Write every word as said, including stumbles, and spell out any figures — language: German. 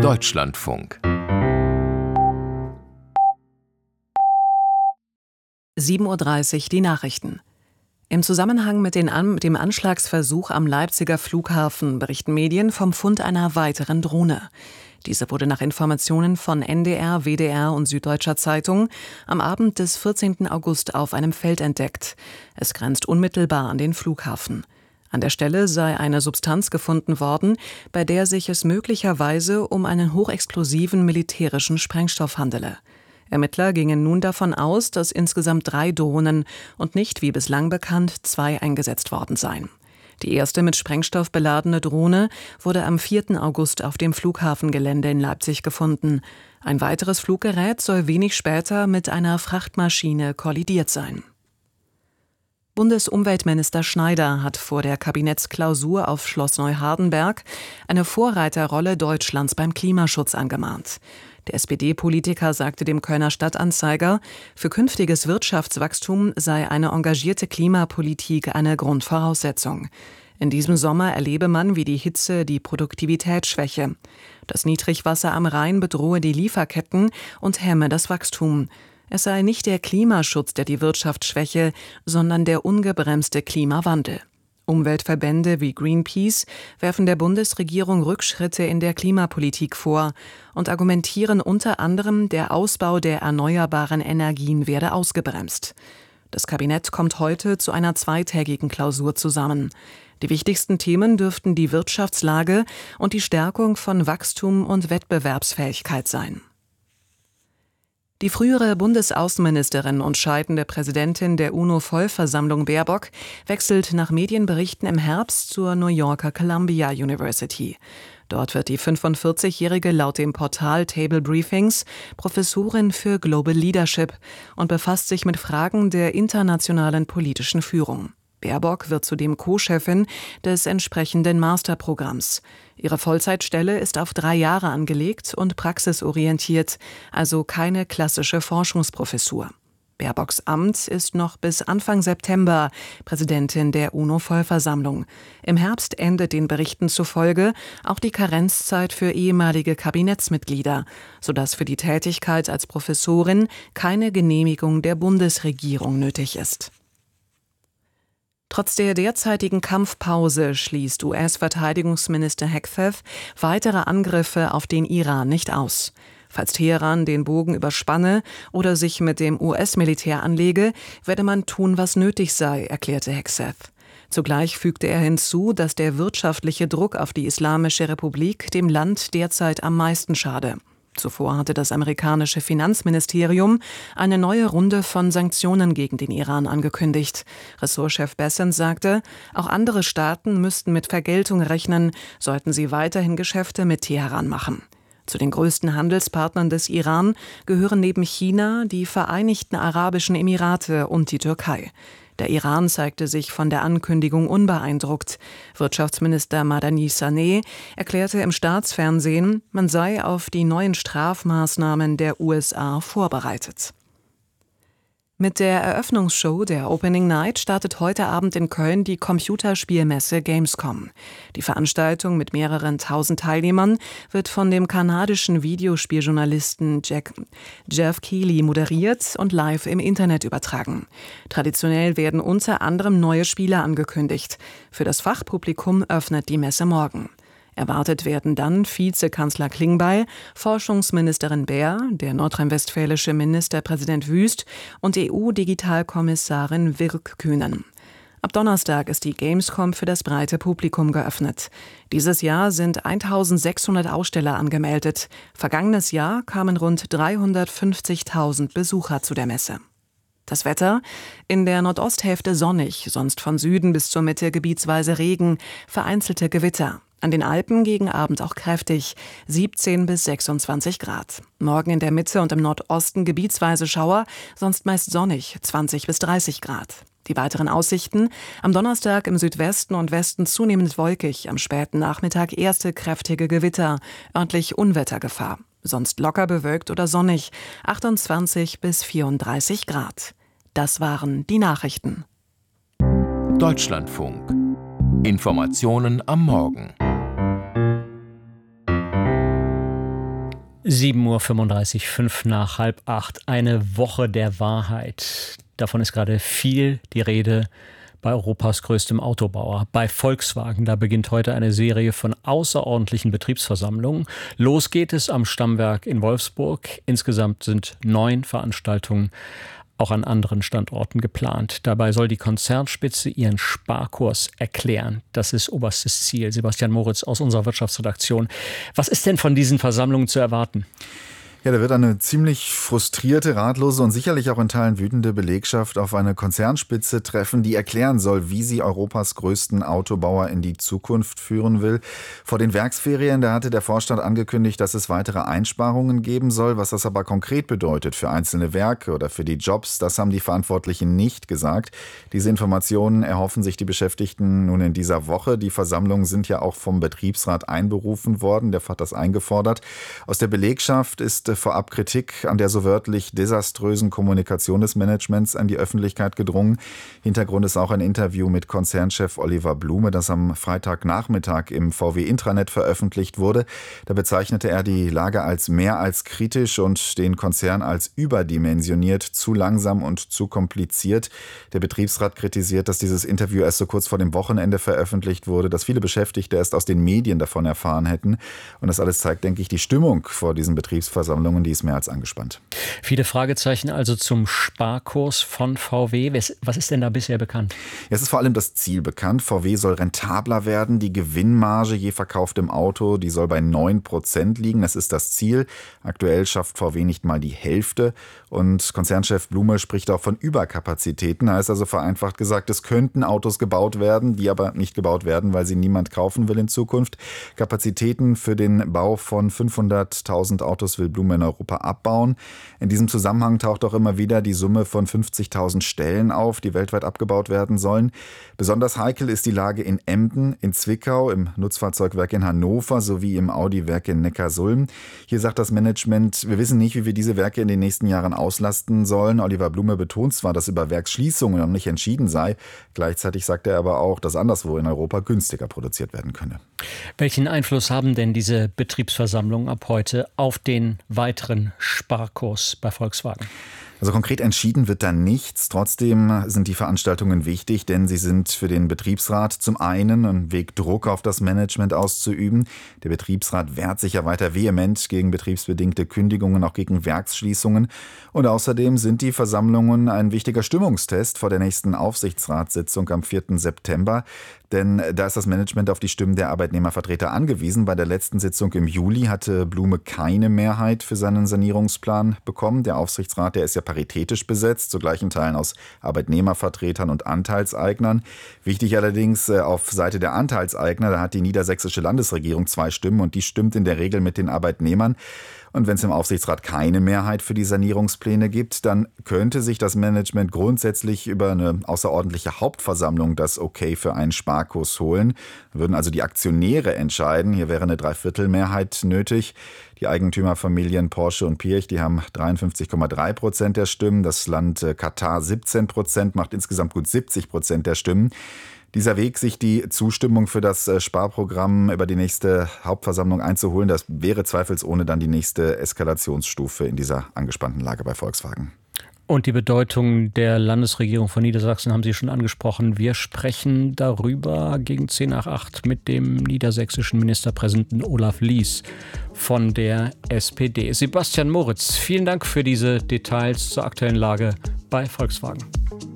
Deutschlandfunk. sieben Uhr dreißig die Nachrichten. Im Zusammenhang mit, den An- mit dem Anschlagsversuch am Leipziger Flughafen berichten Medien vom Fund einer weiteren Drohne. Diese wurde nach Informationen von N D R, W D R und Süddeutscher Zeitung am Abend des vierzehnten August auf einem Feld entdeckt. Es grenzt unmittelbar an den Flughafen. An der Stelle sei eine Substanz gefunden worden, bei der sich es möglicherweise um einen hochexplosiven militärischen Sprengstoff handele. Ermittler gingen nun davon aus, dass insgesamt drei Drohnen und nicht, wie bislang bekannt, zwei eingesetzt worden seien. Die erste mit Sprengstoff beladene Drohne wurde am vierten August auf dem Flughafengelände in Leipzig gefunden. Ein weiteres Fluggerät soll wenig später mit einer Frachtmaschine kollidiert sein. Bundesumweltminister Schneider hat vor der Kabinettsklausur auf Schloss Neuhardenberg eine Vorreiterrolle Deutschlands beim Klimaschutz angemahnt. Der S P D-Politiker sagte dem Kölner Stadtanzeiger, für künftiges Wirtschaftswachstum sei eine engagierte Klimapolitik eine Grundvoraussetzung. In diesem Sommer erlebe man, wie die Hitze die Produktivität schwäche. Das Niedrigwasser am Rhein bedrohe die Lieferketten und hemme das Wachstum. Es sei nicht der Klimaschutz, der die Wirtschaft schwäche, sondern der ungebremste Klimawandel. Umweltverbände wie Greenpeace werfen der Bundesregierung Rückschritte in der Klimapolitik vor und argumentieren unter anderem, der Ausbau der erneuerbaren Energien werde ausgebremst. Das Kabinett kommt heute zu einer zweitägigen Klausur zusammen. Die wichtigsten Themen dürften die Wirtschaftslage und die Stärkung von Wachstum und Wettbewerbsfähigkeit sein. Die frühere Bundesaußenministerin und scheidende Präsidentin der UNO-Vollversammlung Baerbock wechselt nach Medienberichten im Herbst zur New Yorker Columbia University. Dort wird die fünfundvierzigjährige laut dem Portal Table Briefings Professorin für Global Leadership und befasst sich mit Fragen der internationalen politischen Führung. Baerbock wird zudem Co-Chefin des entsprechenden Masterprogramms. Ihre Vollzeitstelle ist auf drei Jahre angelegt und praxisorientiert, also keine klassische Forschungsprofessur. Baerbocks Amt ist noch bis Anfang September Präsidentin der UNO-Vollversammlung. Im Herbst endet den Berichten zufolge auch die Karenzzeit für ehemalige Kabinettsmitglieder, sodass für die Tätigkeit als Professorin keine Genehmigung der Bundesregierung nötig ist. Trotz der derzeitigen Kampfpause schließt U S-Verteidigungsminister Hegseth weitere Angriffe auf den Iran nicht aus. Falls Teheran den Bogen überspanne oder sich mit dem U S-Militär anlege, werde man tun, was nötig sei, erklärte Hegseth. Zugleich fügte er hinzu, dass der wirtschaftliche Druck auf die Islamische Republik dem Land derzeit am meisten schade. Zuvor hatte das amerikanische Finanzministerium eine neue Runde von Sanktionen gegen den Iran angekündigt. Ressortchef Bessent sagte, auch andere Staaten müssten mit Vergeltung rechnen, sollten sie weiterhin Geschäfte mit Teheran machen. Zu den größten Handelspartnern des Iran gehören neben China die Vereinigten Arabischen Emirate und die Türkei. Der Iran zeigte sich von der Ankündigung unbeeindruckt. Wirtschaftsminister Madani Saneh erklärte im Staatsfernsehen, man sei auf die neuen Strafmaßnahmen der U S A vorbereitet. Mit der Eröffnungsshow der Opening Night startet heute Abend in Köln die Computerspielmesse Gamescom. Die Veranstaltung mit mehreren tausend Teilnehmern wird von dem kanadischen Videospieljournalisten Jack, Jeff Keighley moderiert und live im Internet übertragen. Traditionell werden unter anderem neue Spiele angekündigt. Für das Fachpublikum öffnet die Messe morgen. Erwartet werden dann Vizekanzler Klingbeil, Forschungsministerin Baer, der nordrhein-westfälische Ministerpräsident Wüst und E U-Digitalkommissarin Virkkunen. Ab Donnerstag ist die Gamescom für das breite Publikum geöffnet. Dieses Jahr sind eintausendsechshundert Aussteller angemeldet. Vergangenes Jahr kamen rund dreihundertfünfzigtausend Besucher zu der Messe. Das Wetter: in der Nordosthälfte sonnig, sonst von Süden bis zur Mitte gebietsweise Regen, vereinzelte Gewitter. An den Alpen gegen Abend auch kräftig, siebzehn bis sechsundzwanzig Grad. Morgen in der Mitte und im Nordosten gebietsweise Schauer, sonst meist sonnig, zwanzig bis dreißig Grad. Die weiteren Aussichten: am Donnerstag im Südwesten und Westen zunehmend wolkig, am späten Nachmittag erste kräftige Gewitter, örtlich Unwettergefahr. Sonst locker bewölkt oder sonnig, achtundzwanzig bis vierunddreißig Grad. Das waren die Nachrichten. Deutschlandfunk. Informationen am Morgen. sieben Uhr fünfunddreißig, fünf nach halb acht. Eine Woche der Wahrheit. Davon ist gerade viel die Rede bei Europas größtem Autobauer, bei Volkswagen. Da beginnt heute eine Serie von außerordentlichen Betriebsversammlungen. Los geht es am Stammwerk in Wolfsburg. Insgesamt sind neun Veranstaltungen auch an anderen Standorten geplant. Dabei soll die Konzernspitze ihren Sparkurs erklären. Das ist oberstes Ziel. Sebastian Moritz aus unserer Wirtschaftsredaktion. Was ist denn von diesen Versammlungen zu erwarten? Ja, da wird eine ziemlich frustrierte, ratlose und sicherlich auch in Teilen wütende Belegschaft auf eine Konzernspitze treffen, die erklären soll, wie sie Europas größten Autobauer in die Zukunft führen will. Vor den Werksferien, da hatte der Vorstand angekündigt, dass es weitere Einsparungen geben soll. Was das aber konkret bedeutet für einzelne Werke oder für die Jobs, das haben die Verantwortlichen nicht gesagt. Diese Informationen erhoffen sich die Beschäftigten nun in dieser Woche. Die Versammlungen sind ja auch vom Betriebsrat einberufen worden. Der hat das eingefordert. Aus der Belegschaft ist vorab Kritik an der so wörtlich desaströsen Kommunikation des Managements an die Öffentlichkeit gedrungen. Hintergrund ist auch ein Interview mit Konzernchef Oliver Blume, das am Freitagnachmittag im V W-Intranet veröffentlicht wurde. Da bezeichnete er die Lage als mehr als kritisch und den Konzern als überdimensioniert, zu langsam und zu kompliziert. Der Betriebsrat kritisiert, dass dieses Interview erst so kurz vor dem Wochenende veröffentlicht wurde, dass viele Beschäftigte erst aus den Medien davon erfahren hätten. Und das alles zeigt, denke ich, die Stimmung vor diesen Betriebsversammlungen. Die ist mehr als angespannt. Viele Fragezeichen also zum Sparkurs von V W. Was ist denn da bisher bekannt? Ja, es ist vor allem das Ziel bekannt. V W soll rentabler werden. Die Gewinnmarge je verkauftem Auto, die soll bei neun Prozent liegen. Das ist das Ziel. Aktuell schafft V W nicht mal die Hälfte. Und Konzernchef Blume spricht auch von Überkapazitäten. Heißt also vereinfacht gesagt, es könnten Autos gebaut werden, die aber nicht gebaut werden, weil sie niemand kaufen will in Zukunft. Kapazitäten für den Bau von fünfhunderttausend Autos will Blume in Europa abbauen. In diesem Zusammenhang taucht auch immer wieder die Summe von fünfzigtausend Stellen auf, die weltweit abgebaut werden sollen. Besonders heikel ist die Lage in Emden, in Zwickau, im Nutzfahrzeugwerk in Hannover sowie im Audi-Werk in Neckarsulm. Hier sagt das Management, wir wissen nicht, wie wir diese Werke in den nächsten Jahren auslasten sollen. Oliver Blume betont zwar, dass über Werksschließungen noch nicht entschieden sei. Gleichzeitig sagt er aber auch, dass anderswo in Europa günstiger produziert werden könne. Welchen Einfluss haben denn diese Betriebsversammlungen ab heute auf den weiteren Sparkurs bei Volkswagen? Also konkret entschieden wird da nichts. Trotzdem sind die Veranstaltungen wichtig, denn sie sind für den Betriebsrat zum einen ein Weg, Druck auf das Management auszuüben. Der Betriebsrat wehrt sich ja weiter vehement gegen betriebsbedingte Kündigungen, auch gegen Werksschließungen. Und außerdem sind die Versammlungen ein wichtiger Stimmungstest vor der nächsten Aufsichtsratssitzung am vierten September. Denn da ist das Management auf die Stimmen der Arbeitnehmervertreter angewiesen. Bei der letzten Sitzung im Juli hatte Blume keine Mehrheit für seinen Sanierungsplan bekommen. Der Aufsichtsrat, der ist ja paritätisch besetzt, zu gleichen Teilen aus Arbeitnehmervertretern und Anteilseignern. Wichtig allerdings auf Seite der Anteilseigner, da hat die niedersächsische Landesregierung zwei Stimmen und die stimmt in der Regel mit den Arbeitnehmern. Und wenn es im Aufsichtsrat keine Mehrheit für die Sanierungspläne gibt, dann könnte sich das Management grundsätzlich über eine außerordentliche Hauptversammlung das Okay für einen Sparkurs holen. Würden also die Aktionäre entscheiden. Hier wäre eine Dreiviertelmehrheit nötig. Die Eigentümerfamilien Porsche und Pirch, die haben dreiundfünfzig Komma drei Prozent der Stimmen. Das Land Katar siebzehn Prozent, macht insgesamt gut siebzig Prozent der Stimmen. Dieser Weg, sich die Zustimmung für das Sparprogramm über die nächste Hauptversammlung einzuholen, das wäre zweifelsohne dann die nächste Eskalationsstufe in dieser angespannten Lage bei Volkswagen. Und die Bedeutung der Landesregierung von Niedersachsen haben Sie schon angesprochen. Wir sprechen darüber gegen zehn nach acht mit dem niedersächsischen Ministerpräsidenten Olaf Lies von der S P D. Sebastian Moritz, vielen Dank für diese Details zur aktuellen Lage bei Volkswagen.